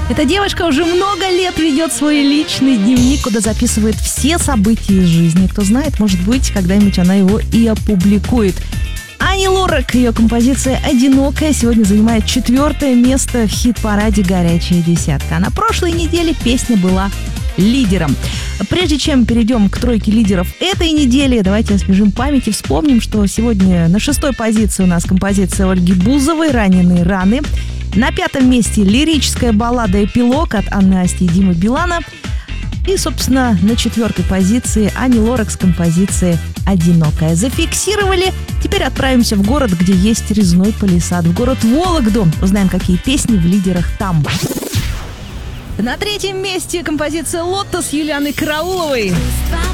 Эта девушка уже много лет ведет свой личный дневник, куда записывает все события из жизни. Кто знает, может быть, когда-нибудь она его и опубликует. Ани Лорак, ее композиция «Одинокая» сегодня занимает 4-е место в хит-параде «Горячая десятка». А на прошлой неделе песня была лидером. Прежде чем перейдем к тройке лидеров этой недели, давайте освежим память и вспомним, что сегодня на 6-й позиции у нас композиция Ольги Бузовой «Раненые раны». На 5-м месте лирическая баллада «Эпилог» от Анны Асти и Димы Билана. И, собственно, на 4-й позиции Ани Лорак с композицией «Одинокая». Зафиксировали. Теперь отправимся в город, где есть резной палисад. В город Вологду. Узнаем, какие песни в лидерах там. На 3-м месте композиция «Лотос» Юлианы Карауловой.